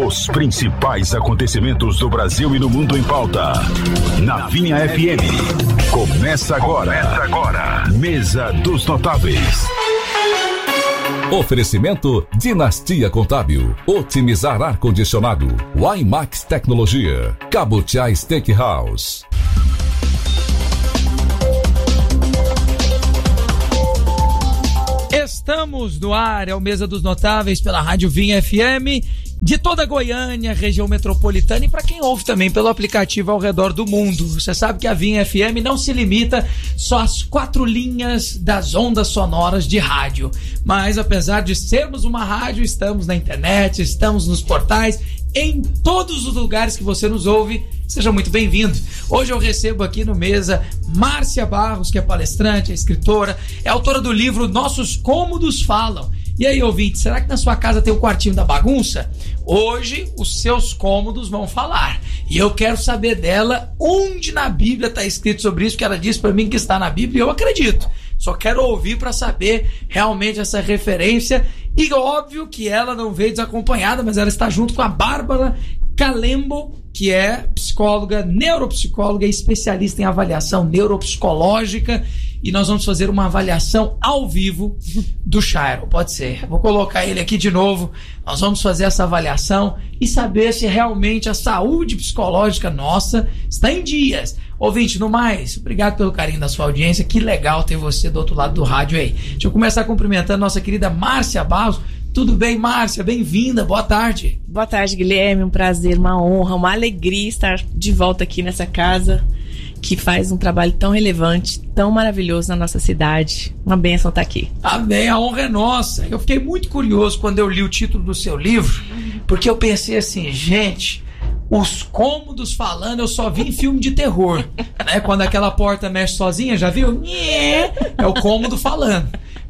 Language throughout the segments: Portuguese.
Os principais acontecimentos do Brasil e do mundo em pauta. Na Vinha FM. Começa agora. Mesa dos Notáveis. Oferecimento Dinastia Contábil, Otimizar Ar-Condicionado, Wimax Tecnologia, Cabutiá Steakhouse. Estamos no ar, é o Mesa dos Notáveis pela Rádio Vinha FM, de toda a Goiânia, região metropolitana, e para quem ouve também pelo aplicativo ao redor do mundo. Você sabe que a Vinha FM não se limita só às 4 linhas das ondas sonoras de rádio, mas apesar de sermos uma rádio, estamos na internet, estamos nos portais, em todos os lugares que você nos ouve. Seja muito bem-vindo. Hoje eu recebo aqui no Mesa Márcia Barros, que é palestrante, é escritora, é autora do livro Nossos Cômodos Falam. E aí, ouvinte, será que na sua casa tem o quartinho da bagunça? Hoje os seus cômodos vão falar. E eu quero saber dela onde na Bíblia está escrito sobre isso, que ela disse para mim que está na Bíblia, e eu acredito. Só quero ouvir para saber realmente essa referência. E óbvio que ela não veio desacompanhada, mas ela está junto com a Bárbara Calembo, que é psicóloga, neuropsicóloga e especialista em avaliação neuropsicológica. E nós vamos fazer uma avaliação ao vivo do Chairo. Pode ser. Vou colocar ele aqui de novo. Nós vamos fazer essa avaliação e saber se realmente a saúde psicológica nossa está em dias. Ouvinte, no mais, obrigado pelo carinho da sua audiência. Que legal ter você do outro lado do rádio aí. Deixa eu começar cumprimentando nossa querida Márcia Barros. Tudo bem, Márcia? Bem-vinda. Boa tarde. Boa tarde, Guilherme. Um prazer, uma honra, uma alegria estar de volta aqui nessa casa que faz um trabalho tão relevante, tão maravilhoso na nossa cidade. Uma bênção estar aqui. Amém, a honra é nossa. Eu fiquei muito curioso quando eu li o título do seu livro, porque eu pensei assim, gente, os cômodos falando eu só vi em filme de terror, né? Quando aquela porta mexe sozinha, já viu? É o cômodo falando.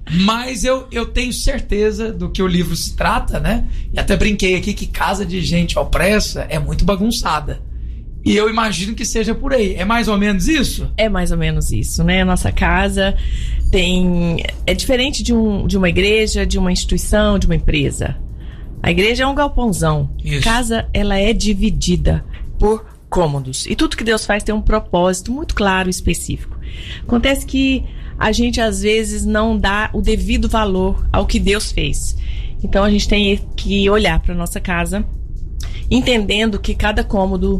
Mas eu tenho certeza do que o livro se trata, né? E até brinquei aqui que casa de gente opressa é muito bagunçada. E eu imagino que seja por aí. É mais ou menos isso? É mais ou menos isso, né? A nossa casa é diferente de uma igreja, de uma instituição, de uma empresa. A igreja é um galpãozão. Isso. A casa, ela é dividida por cômodos. E tudo que Deus faz tem um propósito muito claro e específico. Acontece que a gente, às vezes, não dá o devido valor ao que Deus fez. Então, a gente tem que olhar para a nossa casa, entendendo que cada cômodo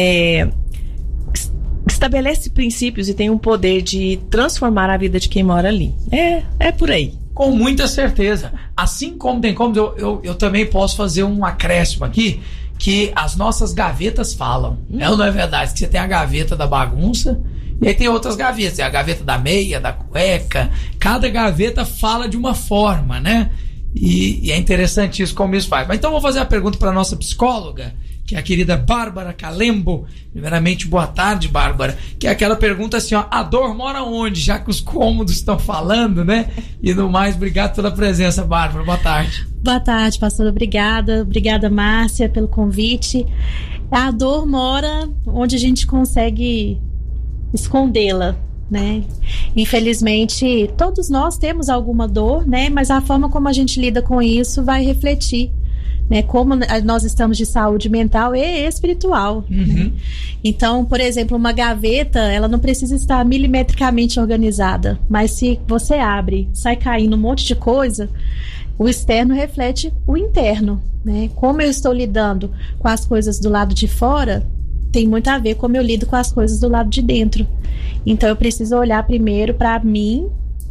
estabelece princípios e tem um poder de transformar a vida de quem mora ali. É por aí. Com muita certeza. Assim como tem cômodos, eu também posso fazer um acréscimo aqui, que as nossas gavetas falam. Não é verdade? Que você tem a gaveta da bagunça, e aí tem outras gavetas. Tem a gaveta da meia, da cueca. Cada gaveta fala de uma forma, né? E é interessante isso, como isso faz. Mas então vou fazer a pergunta para a nossa psicóloga, que é a querida Bárbara Calembo. Primeiramente, boa tarde, Bárbara. Que é aquela pergunta assim, ó, a dor mora onde? Já que os cômodos estão falando, né? E no mais, obrigado pela presença, Bárbara. Boa tarde. Boa tarde, pastora. Obrigada. Obrigada, Márcia, pelo convite. A dor mora onde a gente consegue escondê-la, né? Infelizmente, todos nós temos alguma dor, né? Mas a forma como a gente lida com isso vai refletir, né, como nós estamos de saúde mental e espiritual. Né? Então, por exemplo, uma gaveta, ela não precisa estar milimetricamente organizada, mas se você abre, sai caindo um monte de coisa, o externo reflete o interno, né? Como eu estou lidando com as coisas do lado de fora tem muito a ver como eu lido com as coisas do lado de dentro. Então eu preciso olhar primeiro para mim,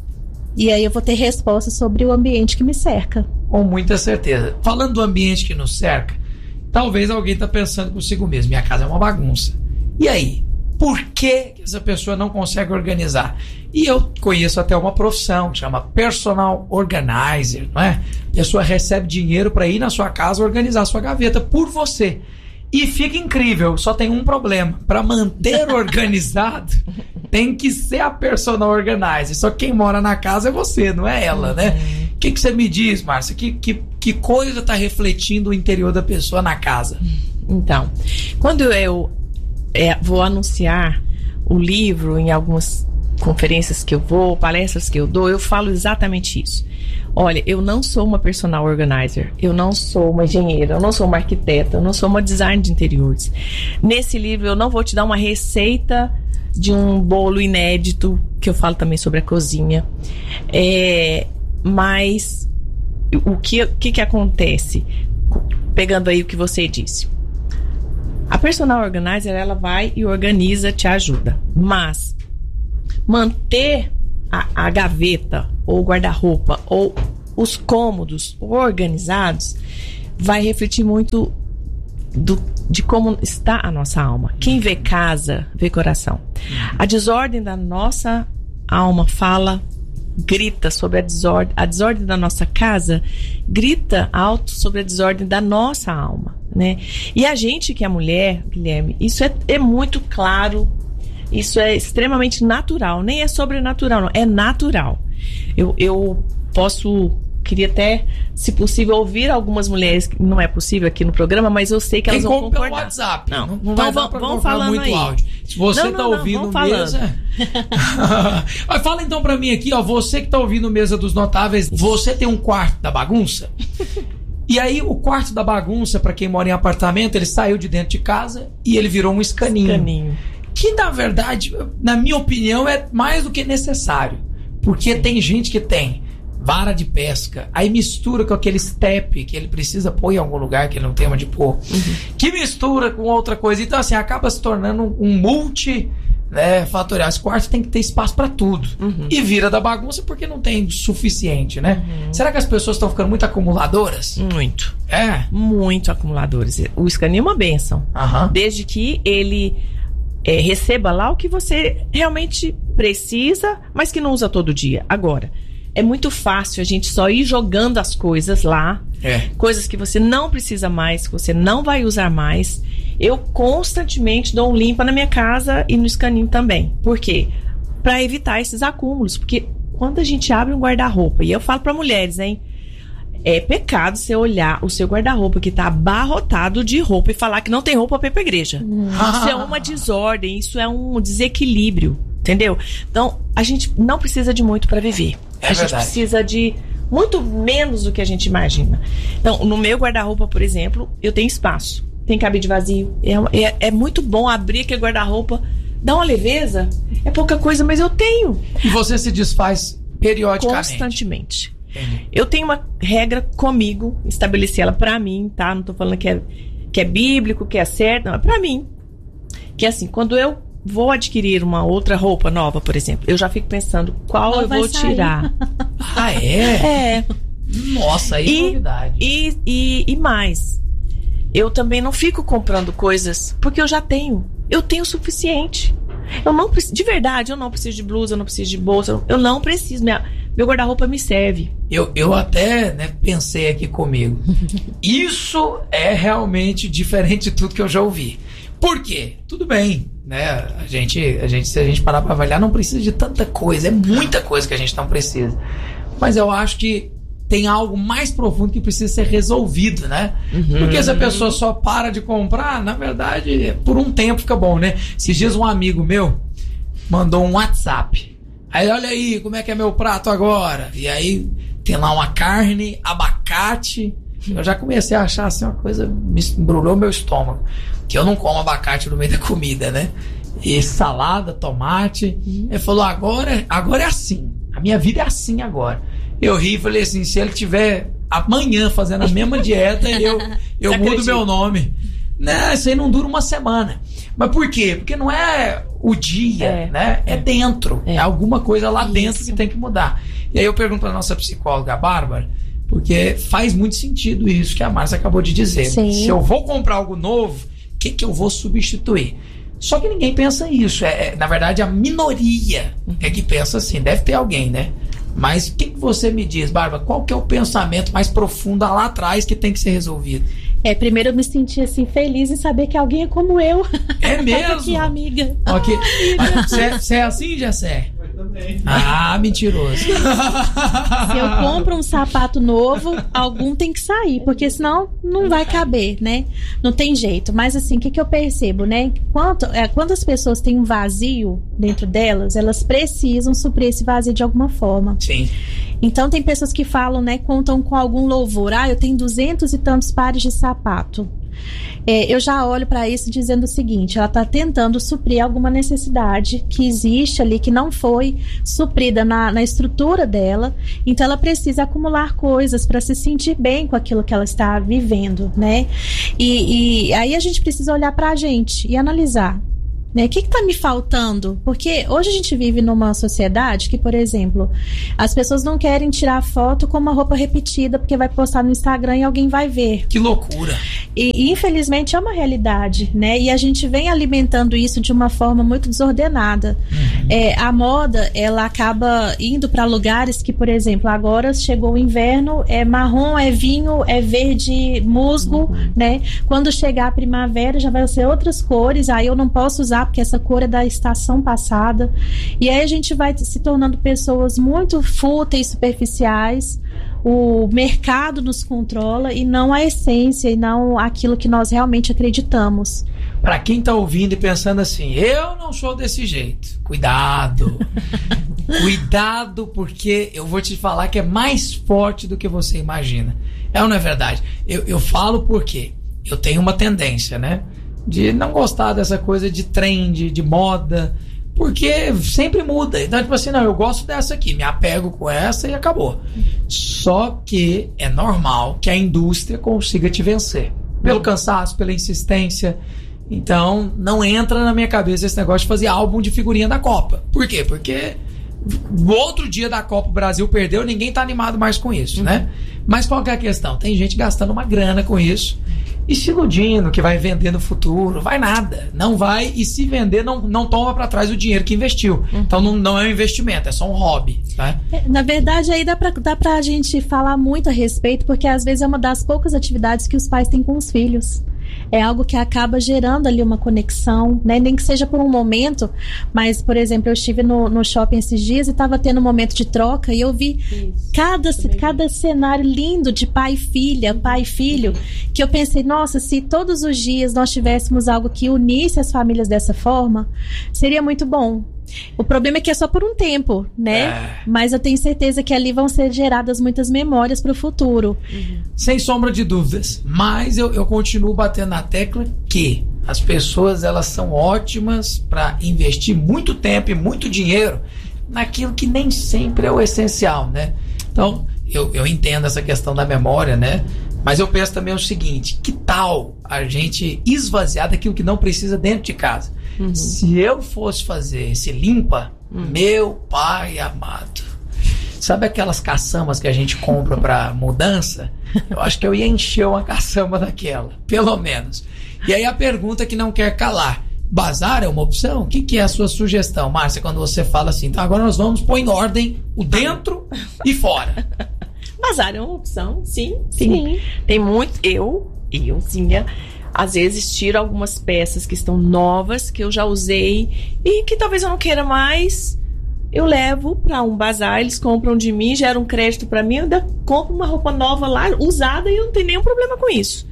e aí eu vou ter respostas sobre o ambiente que me cerca. Com muita certeza. Falando do ambiente que nos cerca, talvez alguém está pensando consigo mesmo, minha casa é uma bagunça. E aí? Por que essa pessoa não consegue organizar? E eu conheço até uma profissão que chama personal organizer, não é? A pessoa recebe dinheiro para ir na sua casa organizar a sua gaveta por você. E fica incrível, só tem um problema. Para manter organizado, tem que ser a personal organizer. Só quem mora na casa é você, não é ela, né? O que você me diz, Márcia? Que coisa está refletindo o interior da pessoa na casa? Então, quando eu vou anunciar o livro em algumas conferências que eu vou, palestras que eu dou, eu falo exatamente isso. Olha, eu não sou uma personal organizer, eu não sou uma engenheira, eu não sou uma arquiteta, eu não sou uma designer de interiores. Nesse livro eu não vou te dar uma receita de um bolo inédito, que eu falo também sobre a cozinha. Mas o que acontece? Pegando aí o que você disse. A personal organizer, ela vai e organiza, te ajuda. Mas manter a gaveta ou o guarda-roupa ou os cômodos organizados vai refletir muito de como está a nossa alma. Quem vê casa, vê coração. A desordem da nossa alma grita sobre a desordem da nossa casa, grita alto sobre a desordem da nossa alma, né? E a gente que é mulher, Guilherme, isso é muito claro. Isso é extremamente natural, nem é sobrenatural, não, é natural. Eu queria até, se possível, ouvir algumas mulheres, não é possível aqui no programa, mas eu sei que elas vão concordar. Pelo WhatsApp. Não então vamos falando muito aí. Áudio. Se você está ouvindo mesa... Mas fala então pra mim aqui, ó, você que tá ouvindo Mesa dos Notáveis, você tem um quarto da bagunça? E aí o quarto da bagunça, pra quem mora em apartamento, ele saiu de dentro de casa e ele virou um escaninho. Que, na verdade, na minha opinião, é mais do que necessário. Porque tem gente que tem vara de pesca, aí mistura com aquele step que ele precisa pôr em algum lugar que ele não tem onde pôr, que mistura com outra coisa. Então, assim, acaba se tornando um fatorial. Esse quarto tem que ter espaço pra tudo. E vira da bagunça porque não tem suficiente, né? Será que as pessoas estão ficando muito acumuladoras? Muito. Muito acumuladoras. O escaninho é uma bênção. Desde que ele... receba lá o que você realmente precisa, mas que não usa todo dia. Agora, é muito fácil a gente só ir jogando as coisas lá, coisas que você não precisa mais, que você não vai usar mais. Eu constantemente dou um limpa na minha casa e no escaninho também. Por quê? Para evitar esses acúmulos. Porque quando a gente abre um guarda-roupa, e eu falo para mulheres, hein? É pecado você olhar o seu guarda-roupa que tá abarrotado de roupa e falar que não tem roupa pra ir pra igreja. Isso é uma desordem, isso é um desequilíbrio, entendeu? Então, a gente não precisa de muito pra viver. A gente precisa de muito menos do que a gente imagina. Então, no meu guarda-roupa, por exemplo, eu tenho espaço. Tem cabide vazio. É muito bom abrir aquele guarda-roupa. Dá uma leveza. É pouca coisa, mas eu tenho. E você se desfaz periodicamente? Constantemente. Eu tenho uma regra comigo, estabeleci ela pra mim, tá? Não tô falando que é bíblico, que é certo, não, é pra mim. Que é assim, quando eu vou adquirir uma outra roupa nova, por exemplo, eu já fico pensando qual eu vou tirar. Ah, é? Nossa, aí é novidade. E mais, eu também não fico comprando coisas, porque eu já tenho. Eu tenho o suficiente. Eu não preciso, de verdade, eu não preciso de blusa, eu não preciso de bolsa, eu não preciso. Meu guarda-roupa me serve. Eu até pensei aqui comigo. Isso é realmente diferente de tudo que eu já ouvi. Por quê? Tudo bem, né? A gente, se a gente parar pra avaliar, não precisa de tanta coisa. É muita coisa que a gente não precisa. Mas eu acho que tem algo mais profundo que precisa ser resolvido, né? Porque se a pessoa só para de comprar, na verdade, por um tempo fica bom, né? Esses dias um amigo meu mandou um WhatsApp. Aí, olha aí, como é que é meu prato agora? E aí, tem lá uma carne, abacate. Eu já comecei a achar, assim, uma coisa... Me embrulhou meu estômago. Que eu não como abacate no meio da comida, né? E salada, tomate. Ele falou, agora é assim. A minha vida é assim agora. Eu ri e falei assim, se ele tiver amanhã fazendo a mesma dieta, eu mudo meu nome. Não, isso aí não dura uma semana. Mas por quê? Porque não é o dia, né? É dentro. É alguma coisa lá dentro que tem que mudar. E aí eu pergunto pra nossa psicóloga, a Bárbara, porque faz muito sentido isso que a Márcia acabou de dizer. Sim. Se eu vou comprar algo novo, o que eu vou substituir? Só que ninguém pensa isso. Na verdade, a minoria é que pensa assim. Deve ter alguém, né? Mas o que você me diz, Bárbara? Qual que é o pensamento mais profundo lá atrás que tem que ser resolvido? Primeiro eu me senti assim feliz em saber que alguém é como eu. É mesmo? Aqui, amiga. Okay. Você é assim, Jessé? Ah, mentiroso. Se eu compro um sapato novo, algum tem que sair, porque senão não vai caber, né? Não tem jeito. Mas assim, o que eu percebo, né? Quando as pessoas têm um vazio dentro delas, elas precisam suprir esse vazio de alguma forma. Sim. Então tem pessoas que falam, né? Contam com algum louvor. Ah, eu tenho 200 e tantos pares de sapato. Eu já olho para isso dizendo o seguinte: ela está tentando suprir alguma necessidade que existe ali, que não foi suprida na estrutura dela. Então ela precisa acumular coisas para se sentir bem com aquilo que ela está vivendo, né? E aí a gente precisa olhar para a gente e analisar, né? O que está me faltando? Porque hoje a gente vive numa sociedade que, por exemplo, as pessoas não querem tirar foto com uma roupa repetida porque vai postar no Instagram e alguém vai ver. Que loucura! E infelizmente é uma realidade, né? E a gente vem alimentando isso de uma forma muito desordenada. A moda, ela acaba indo para lugares que, por exemplo, agora chegou o inverno, é marrom, é vinho, é verde musgo, né? Quando chegar a primavera já vai ser outras cores, aí eu não posso usar porque essa cor é da estação passada. E aí a gente vai se tornando pessoas muito fúteis, superficiais. O mercado nos controla e não a essência e não aquilo que nós realmente acreditamos. Para quem tá ouvindo e pensando assim, eu não sou desse jeito, cuidado. Cuidado, porque eu vou te falar que é mais forte do que você imagina. É ou não é verdade? Eu falo porque eu tenho uma tendência, né? De não gostar dessa coisa de trend, de moda, porque sempre muda. Então, tipo assim, não, eu gosto dessa aqui, me apego com essa e acabou. Só que é normal que a indústria consiga te vencer. Pelo cansaço, pela insistência. Então, não entra na minha cabeça esse negócio de fazer álbum de figurinha da Copa. Por quê? Porque no outro dia da Copa o Brasil perdeu, ninguém tá animado mais com isso, né? Mas qual que é a questão? Tem gente gastando uma grana com isso e se iludindo que vai vender no futuro. Vai nada, não vai, e se vender não toma para trás o dinheiro que investiu. Então não é um investimento, é só um hobby, tá? Na verdade aí dá pra gente falar muito a respeito, porque às vezes é uma das poucas atividades que os pais têm com os filhos. É algo que acaba gerando ali uma conexão, né? Nem que seja por um momento, mas, por exemplo, eu estive no shopping esses dias e estava tendo um momento de troca e eu vi cada cenário lindo de pai e filha, pai e filho, que eu pensei, nossa, se todos os dias nós tivéssemos algo que unisse as famílias dessa forma, seria muito bom. O problema é que é só por um tempo, né? Mas eu tenho certeza que ali vão ser geradas muitas memórias para o futuro. Sem sombra de dúvidas. Mas eu continuo batendo na tecla que as pessoas, elas são ótimas para investir muito tempo e muito dinheiro naquilo que nem sempre é o essencial, né? Então, eu entendo essa questão da memória, né? Mas eu penso também o seguinte: que tal a gente esvaziar daquilo que não precisa dentro de casa? Se eu fosse fazer esse limpa, meu pai amado, sabe aquelas caçambas que a gente compra pra mudança? Eu acho que eu ia encher uma caçamba daquela, pelo menos. E aí a pergunta que não quer calar: bazar é uma opção? O que é a sua sugestão, Márcia, quando você fala assim, então agora nós vamos pôr em ordem o dentro e fora? Bazar é uma opção, sim. Tem muito. Eu, Zinha, às vezes tiro algumas peças que estão novas, que eu já usei e que talvez eu não queira mais. Eu levo para um bazar, eles compram de mim, geram um crédito para mim, eu ainda compro uma roupa nova lá, usada, e eu não tenho nenhum problema com isso.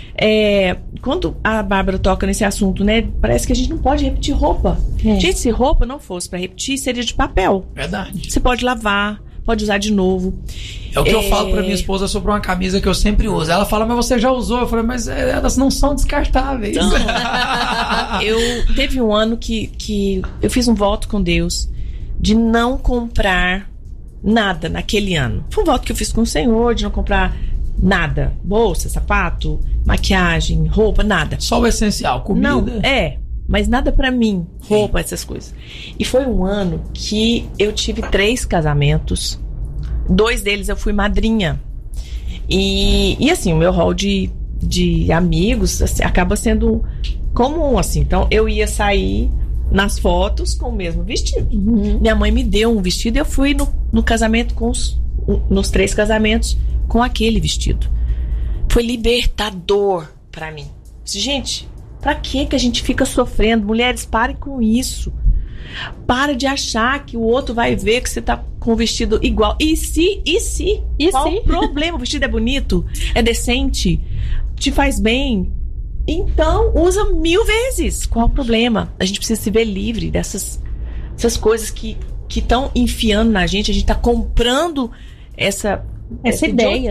Quando a Bárbara toca nesse assunto, né, parece que a gente não pode repetir roupa. Gente, se roupa não fosse para repetir, seria de papel. Verdade. Você pode lavar, pode usar de novo. É o que eu falo pra minha esposa sobre uma camisa que eu sempre uso. Ela fala, mas você já usou? Eu falei, mas elas não são descartáveis. Então, teve um ano que eu fiz um voto com Deus de não comprar nada naquele ano. Foi um voto que eu fiz com o Senhor, de não comprar nada. Bolsa, sapato, maquiagem, roupa, nada. Só o essencial, comida. Não, mas nada pra mim, roupa, essas coisas. E foi um ano que eu tive 3 casamentos. 2 deles eu fui madrinha. E assim, o meu rol de amigos assim, acaba sendo comum, assim. Então, eu ia sair nas fotos com o mesmo vestido. Minha mãe me deu um vestido e eu fui no casamento nos 3 casamentos com aquele vestido. Foi libertador pra mim. Gente, pra que a gente fica sofrendo? Mulheres, parem com isso. Para de achar que o outro vai ver que você tá com o vestido igual. E se? Qual o problema? O vestido é bonito? É decente? Te faz bem? Então, usa 1000 vezes. Qual o problema? A gente precisa se ver livre dessas coisas que estão enfiando na gente. A gente tá comprando essa ideia.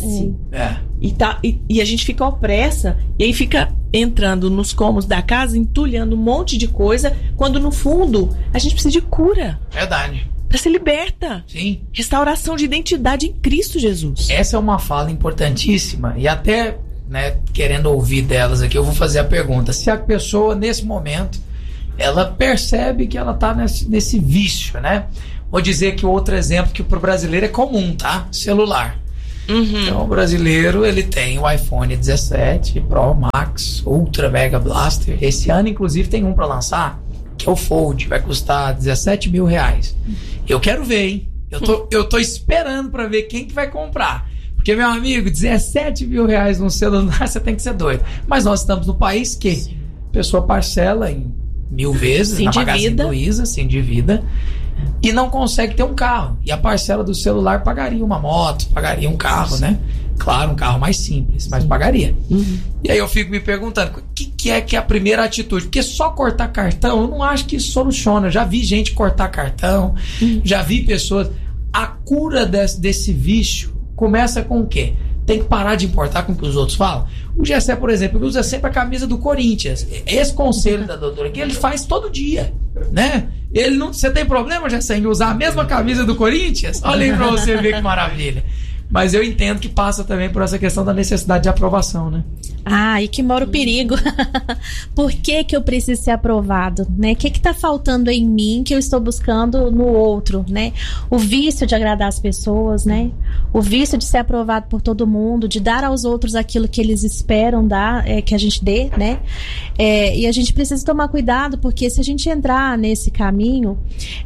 E a gente fica opressa. E aí fica entrando nos cômodos da casa, entulhando um monte de coisa, quando no fundo a gente precisa de cura. Verdade. Pra ser liberta. Sim. Restauração de identidade em Cristo Jesus. Essa é uma fala importantíssima. E até, né, querendo ouvir delas aqui, eu vou fazer a pergunta. Se a pessoa, nesse momento, ela percebe que ela tá nesse vício, né? Vou dizer que outro exemplo que pro brasileiro é comum, tá? Celular. Então o brasileiro, ele tem o iPhone 17 Pro Max Ultra Mega Blaster. Esse ano inclusive tem um para lançar, que é o Fold, vai custar R$17 mil. Eu quero ver, hein? Eu tô esperando para ver quem que vai comprar, porque, meu amigo, R$17 mil num celular, você tem que ser doido. Mas nós estamos no país que a pessoa parcela em 1000 vezes na Magazine Luiza, se endivida, e não consegue ter um carro. E a parcela do celular pagaria uma moto, pagaria um carro, né? Claro, um carro mais simples, mas pagaria. E aí eu fico me perguntando, o que é a primeira atitude? Porque só cortar cartão, eu não acho que isso soluciona. Eu já vi gente cortar cartão, já vi pessoas... A cura desse vício começa com o quê? Tem que parar de importar com o que os outros falam. O Gessé, por exemplo, ele usa sempre a camisa do Corinthians. Esse conselho da doutora aqui, ele faz todo dia, né? Ele não... Você tem problema, Gessé, em usar a mesma camisa do Corinthians? Olha aí pra você ver que maravilha. Mas eu entendo que passa também por essa questão da necessidade de aprovação, né? Aí que mora o perigo. Por que eu preciso ser aprovado, né? O que tá faltando em mim que eu estou buscando no outro, né? O vício de agradar as pessoas, né? O vício de ser aprovado por todo mundo, de dar aos outros aquilo que eles esperam que a gente dê, né? E a gente precisa tomar cuidado, porque se a gente entrar nesse caminho,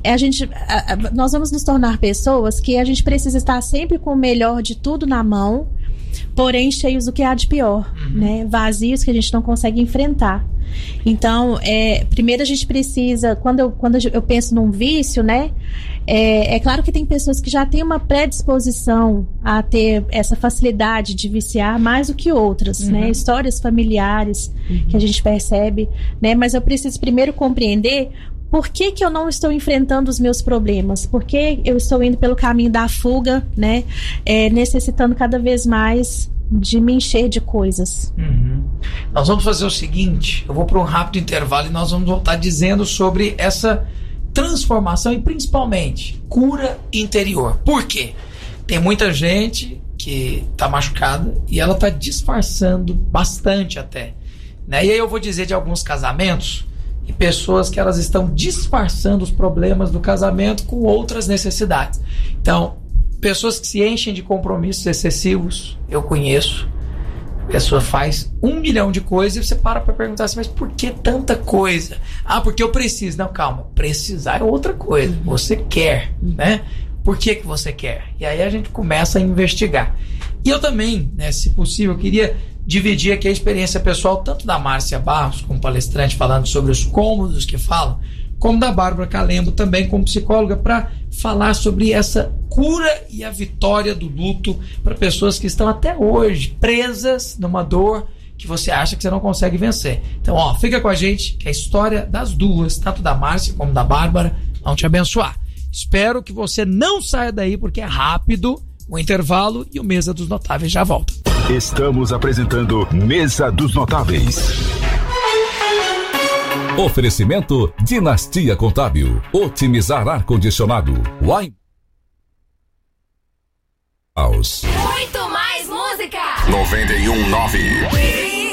nós vamos nos tornar pessoas que a gente precisa estar sempre com o melhor de tudo na mão, porém cheios do que há de pior, né? Vazios que a gente não consegue enfrentar. Então, primeiro a gente precisa, quando eu penso num vício, né? É claro que tem pessoas que já têm uma predisposição a ter essa facilidade de viciar mais do que outras, né? Histórias familiares que a gente percebe, né? Mas eu preciso primeiro compreender por que eu não estou enfrentando os meus problemas? Por que eu estou indo pelo caminho da fuga, né? Necessitando cada vez mais de me encher de coisas. Nós vamos fazer o seguinte, eu vou para um rápido intervalo e nós vamos voltar dizendo sobre essa transformação e principalmente cura interior. Por quê? Tem muita gente que está machucada e ela está disfarçando bastante até, né? E aí eu vou dizer de alguns casamentos e pessoas que elas estão disfarçando os problemas do casamento com outras necessidades. Então, pessoas que se enchem de compromissos excessivos, eu conheço. A pessoa faz 1 milhão de coisas e você para perguntar assim, mas por que tanta coisa? Ah, porque eu preciso. Não, calma, precisar é outra coisa. Você quer, né? Por que você quer? E aí a gente começa a investigar. E eu também, né, se possível, eu queria dividir aqui a experiência pessoal tanto da Márcia Barros, como palestrante falando sobre os cômodos que falam, como da Bárbara Calembo também como psicóloga, para falar sobre essa cura e a vitória do luto para pessoas que estão até hoje presas numa dor que você acha que você não consegue vencer. Então, fica com a gente, que a história das duas, tanto da Márcia como da Bárbara, vão te abençoar. Espero que você não saia daí, porque é rápido o intervalo e o Mesa dos Notáveis já volta. Estamos apresentando Mesa dos Notáveis. Oferecimento Dinastia Contábil. Otimizar ar-condicionado. Muito mais música. 91.9.